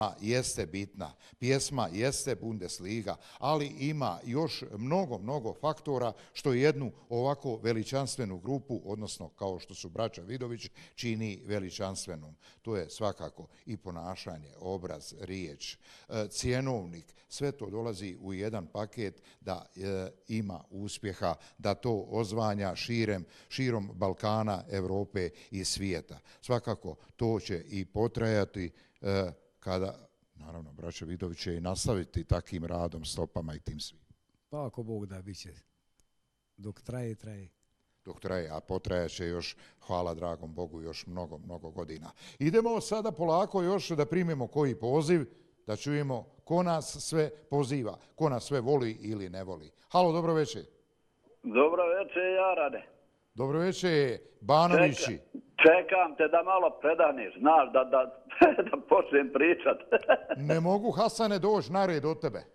jeste bitna, pjesma jeste Bundesliga, ali ima još mnogo faktora što jednu ovako veličanstvenu grupu, odnosno kao što su braća Vidović, čini veličanstvenom. To je svakako i ponašanje, obraz, riječ, cjenovnik, sve to dolazi u jedan paket da ima uspjeha, da to ozvanja širom Balkana, Evrope i svijeta. Svakako to će i potrajati kada, naravno, braća Vidović će i nastaviti takim radom, stopama i tim svim. Pa ako Bog da, bit će. Dok traje. Dok traje, a potrajat će još, hvala dragom Bogu, još mnogo godina. Idemo sada polako još da primimo koji poziv, da čujemo ko nas sve poziva, ko nas sve voli ili ne voli. Halo, dobro večer. Dobro večer, Jarane. Dobro večer, Banovići. Čekam te da malo predaniš, znaš, da počnem pričat. Ne mogu, Hasane, doći na red od tebe.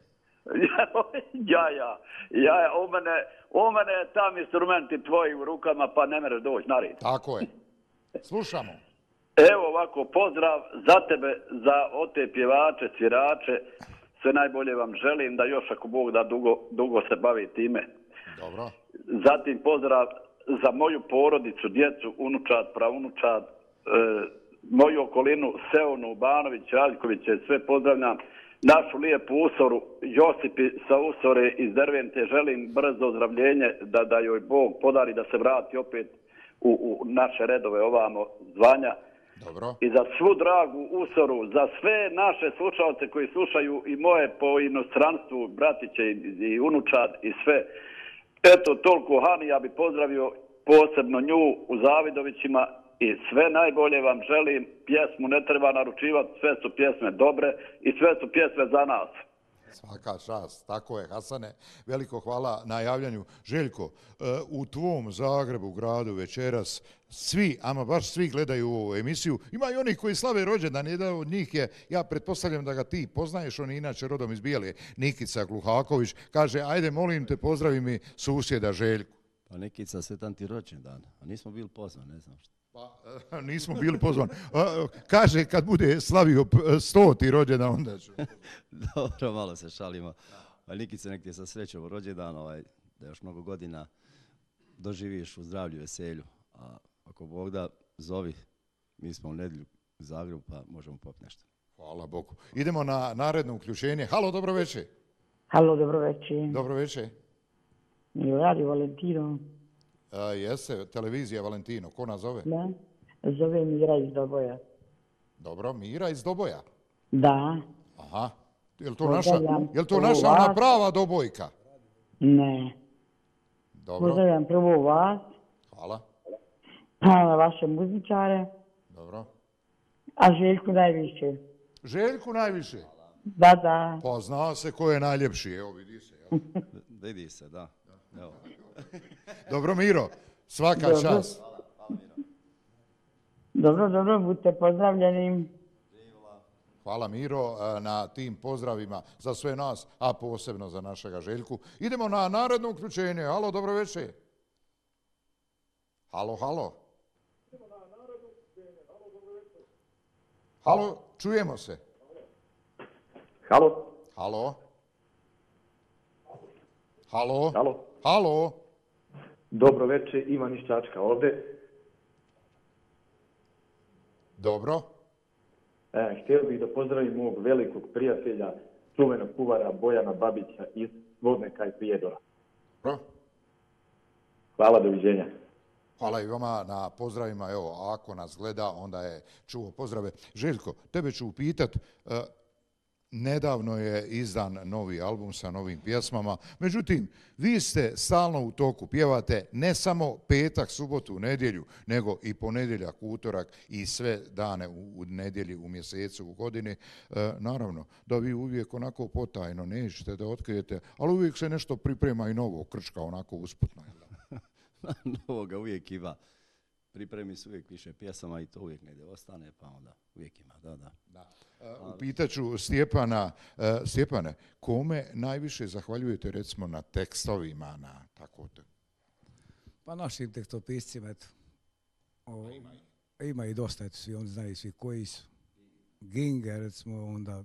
Ja, u mene je tam instrumenti tvoji u rukama, pa ne mereš doći na red. Tako je. Slušamo. Evo ovako, pozdrav za tebe, za te pjevače, svirače. Sve najbolje vam želim da još, ako Bog da, dugo se bavi time. Dobro. Zatim pozdrav za moju porodicu, djecu, unučad, pravunučad, moju okolinu, Seonu, Banović, Aljkoviće, sve pozdravljam. Našu lijepu Usoru, Josipi sa Usore iz Dervente, želim brzo ozdravljenje, da joj Bog podari da se vrati opet u naše redove ovamo zvanja. Dobro. I za svu dragu Usoru, za sve naše slušalce koji slušaju i moje po inostranstvu, bratiće i unučad i sve. Eto, toliko Hani, ja bi pozdravio posebno nju u Zavidovićima i sve najbolje vam želim. Pjesmu ne treba naručivati, sve su pjesme dobre i sve su pjesme za nas. Svaka čast, tako je, Hasane. Veliko hvala na javljanju. Željko, u tvom Zagrebu, gradu, večeras, svi, ama baš svi gledaju ovu emisiju. Ima i onih koji slave rođendan, jedan od njih je, ja pretpostavljam da ga ti poznaješ, on je inače rodom iz Bijele, Nikica Gluhaković, kaže, ajde, molim te, pozdravi mi susjeda Željku. Pa Nikica, sretan ti rođendan, a nismo bili pozvani, ne znam što. Pa, nismo bili pozvani. Kaže, kad bude slavio 100. rođendan, onda ću. Dobro, malo se šalimo. Nikice, nek ti je sa srećom rođendan, da još mnogo godina doživiš u zdravlju, veselju. A ako Bog da, zovi, mi smo u nedjelju u Zagrebu, pa možemo popiti nešto. Hvala Bogu. Idemo na naredno uključenje. Halo, dobro večer. Halo, dobro večer. Dobro večer. Radio Valentino. Jeste, televizija Valentino. Ko nas zove? Da, zove Mira iz Doboja. Dobro, Mira iz Doboja? Da. Aha. Je li to naša ona prava Dobojka? Ne. Dobro. Pozdravljam prvo vas. Hvala. Pa na vaše muzičare. Dobro. A Željku najviše. Željku najviše? Da. Pa zna se ko je najljepši, evo vidi se. Vidi se, da. Evo. Dobro, Miro, svaka čast. Dobro, budite pozdravljeni. Hvala Miro na tim pozdravima za sve nas, a posebno za našega Željku. Idemo na naredno uključenje. Halo, dobro večer. Halo. Halo, čujemo se. Halo. Dobro večer, Ivan iz Čačka ovdje. Dobro. Htio bih da pozdravim mog velikog prijatelja, čuvenog kuvara Bojana Babića iz Vodneka i Prijedora. Dobro. Hvala, doviđenja. Hvala i vama na pozdravima. Evo, ako nas gleda, onda je čuo pozdrave. Željko, tebe ću upitat, nedavno je izdan novi album sa novim pjesmama. Međutim, vi ste stalno u toku, pjevate ne samo petak, subotu, nedjelju, nego i ponedjeljak, utorak i sve dane u nedjelji, u mjesecu, u godini. Naravno, da vi uvijek onako potajno nećete da otkrijete, ali uvijek se nešto priprema i novo, krčka onako usputno. Novoga uvijek ima. Pripremi se uvijek više pjesama i to uvijek negdje ostane, pa onda uvijek ima, da. Upitaću Stjepane, kome najviše zahvaljujete recimo na tekstovima, na tako to? Pa našim tekstopiscima, eto. Ima i dosta, eto, svi oni znaju svi koji su. Ginge, recimo, onda